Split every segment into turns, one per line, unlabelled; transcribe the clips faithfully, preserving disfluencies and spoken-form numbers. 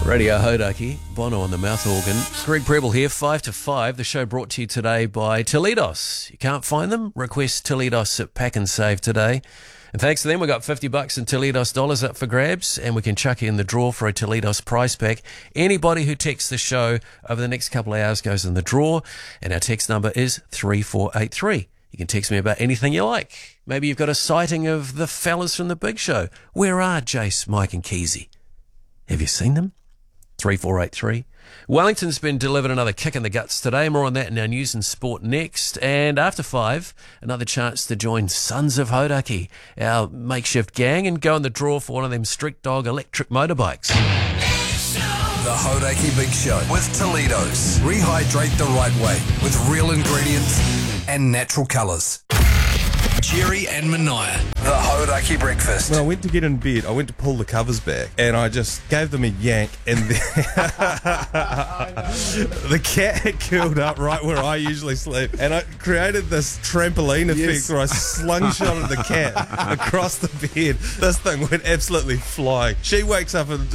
Radio Hodaki, Bono on the mouth organ. Greg Preble here, five to five. The show brought to you today by Toledos. You can't find them? Request Toledos at Pack and Save today. And thanks to them, we got fifty bucks in Toledos dollars up for grabs, and we can chuck you in the draw for a Toledos prize pack. Anybody who texts the show over the next couple of hours goes in the draw, and our text number is three four eight three. You can text me about anything you like. Maybe you've got a sighting of the fellas from the Big Show. Where are Jace, Mike and Keezy? Have you seen them? three four eight three. Wellington's been delivered another kick in the guts today. More on that in our news and sport next. And after five, another chance to join Sons of Hodaki, our makeshift gang, and go in the draw for one of them Street Dog electric motorbikes.
The Hodaki Big Show with Toledos. Rehydrate the right way with real ingredients and natural colours. Jerry and Mania. The Hodaki Breakfast.
When I went to get in bed, I went to pull the covers back and I just gave them a yank, and the, the cat curled up right where I usually sleep, and I created this trampoline effect yes. where I slingshotted the cat across the bed. This thing went absolutely flying. She wakes up and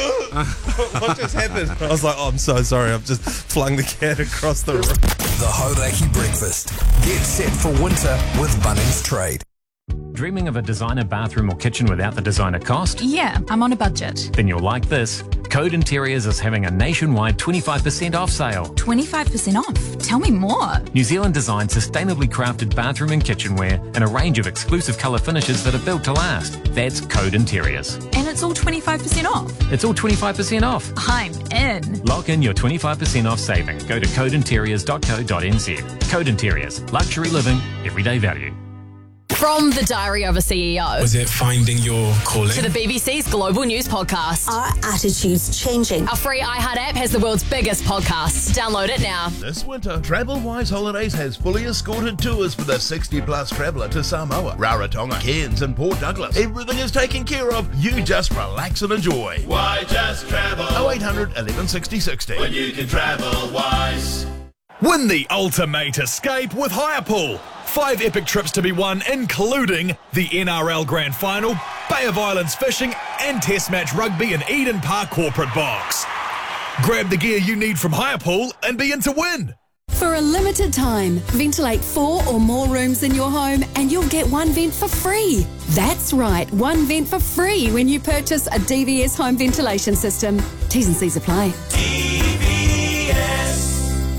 what just happened? I was like, oh, I'm so sorry, I've just flung the cat across the room.
The Hodaki Breakfast. Get set for winter with Bunnings Trade.
Dreaming of a designer bathroom or kitchen without the designer cost?
Yeah, I'm on a budget.
Then you'll like this. Code Interiors is having a nationwide twenty-five percent off sale.
twenty-five percent off? Tell me more.
New Zealand designed sustainably crafted bathroom and kitchenware and a range of exclusive colour finishes that are built to last. That's Code Interiors.
And it's all twenty-five percent off?
It's all twenty-five percent off.
I'm in.
Lock in your twenty-five percent off saving. Go to code interiors dot co dot n z. Code Interiors. Luxury living, everyday value.
From the Diary of a C E O.
Was it finding your calling?
To the B B C's Global News Podcast.
Our attitude's changing.
Our free iHeart app has the world's biggest podcasts. Download it now.
This winter, TravelWise Holidays has fully escorted tours for the sixty plus traveller to Samoa, Rarotonga, Cairns and Port Douglas. Everything is taken care of. You just relax and enjoy.
Why just travel?
oh eight hundred, eleven sixty, sixty.
When you can travel wise.
Win the ultimate escape with Hirepool. Five epic trips to be won, including the N R L Grand Final, Bay of Islands fishing, and Test Match Rugby in Eden Park Corporate Box. Grab the gear you need from Hirepool and be in to win.
For a limited time, ventilate four or more rooms in your home and you'll get one vent for free. That's right, one vent for free when you purchase a D V S home ventilation system. T's and C's apply.
D V S.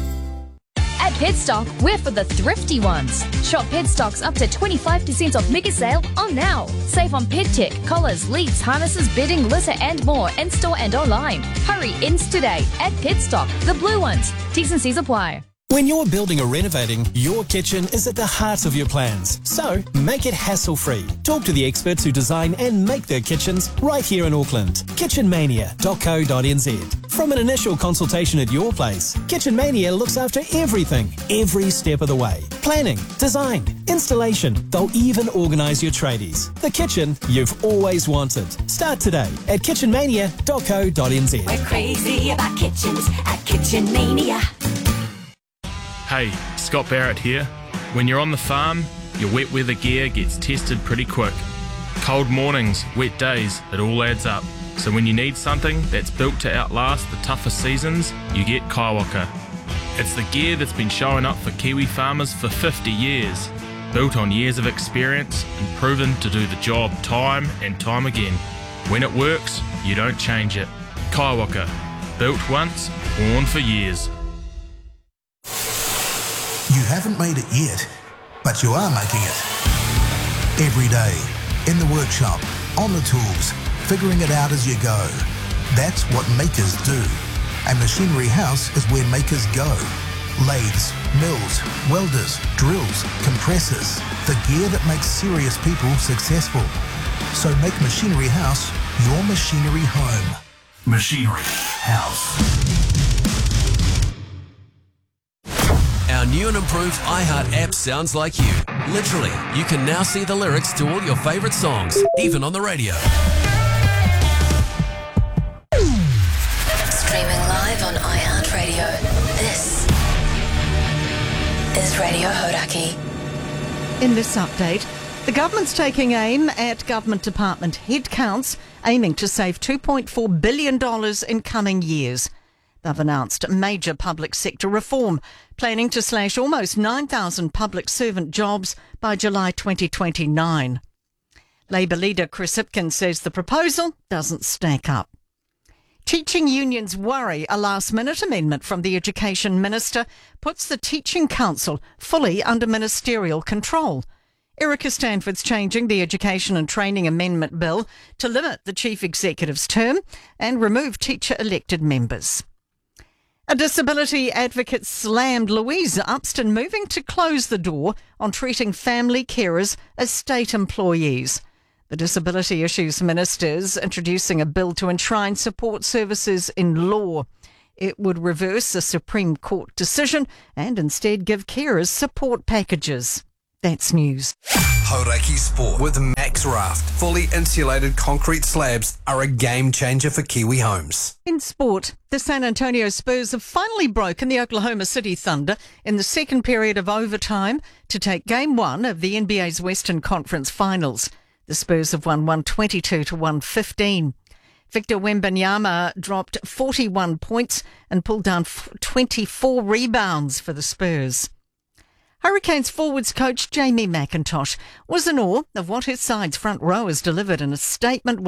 At Petstock, we're for the thrifty ones. Shop Petstock's up to twenty-five percent off mega sale on now. Save on pet tech, collars, leads, harnesses, bedding, litter and more in store and online. Hurry, ends today at Petstock, the blue ones. T's and C's apply.
When you're building or renovating, your kitchen is at the heart of your plans. So, make it hassle-free. Talk to the experts who design and make their kitchens right here in Auckland. kitchen mania dot co dot n z. From an initial consultation at your place, Kitchen Mania looks after everything, every step of the way. Planning, design, installation, they'll even organise your tradies. The kitchen you've always wanted. Start today at kitchen mania dot co dot n z.
We're crazy about kitchens at Kitchen Mania.
Hey, Scott Barrett here. When you're on the farm, your wet weather gear gets tested pretty quick. Cold mornings, wet days, it all adds up. So when you need something that's built to outlast the toughest seasons, you get Kaiwaka. It's the gear that's been showing up for Kiwi farmers for fifty years. Built on years of experience and proven to do the job time and time again. When it works, you don't change it. Kaiwaka. Built once, worn for years.
You haven't made it yet, but you are making it. Every day, in the workshop, on the tools, figuring it out as you go. That's what makers do. And Machinery House is where makers go. Lathes, mills, welders, drills, compressors. The gear that makes serious people successful. So make Machinery House your machinery home. Machinery House.
Our new and improved iHeart app sounds like you. Literally, you can now see the lyrics to all your favourite songs, even on the radio.
Streaming live on iHeartRadio. This is Radio Hodaki.
In this update, the government's taking aim at government department headcounts aiming to save two point four billion dollars in coming years. They've announced major public sector reform, planning to slash almost nine thousand public servant jobs by July twenty twenty-nine. Labour leader Chris Hipkins says the proposal doesn't stack up. Teaching unions worry a last-minute amendment from the Education Minister puts the Teaching Council fully under ministerial control. Erica Stanford's changing the Education and Training Amendment Bill to limit the Chief Executive's term and remove teacher-elected members. A disability advocate slammed Louise Upston moving to close the door on treating family carers as state employees. The Disability Issues Minister is introducing a bill to enshrine support services in law. It would reverse a Supreme Court decision and instead give carers support packages. That's news.
Hauraki Sport with Max Raft. Fully insulated concrete slabs are a game changer for Kiwi homes.
In sport, the San Antonio Spurs have finally broken the Oklahoma City Thunder in the second period of overtime to take game one of the N B A's Western Conference Finals. The Spurs have won one twenty-two to one fifteen. Victor Wembanyama dropped forty-one points and pulled down twenty-four rebounds for the Spurs. Hurricanes forwards coach Jamie McIntosh was in awe of what his side's front rowers delivered in a statement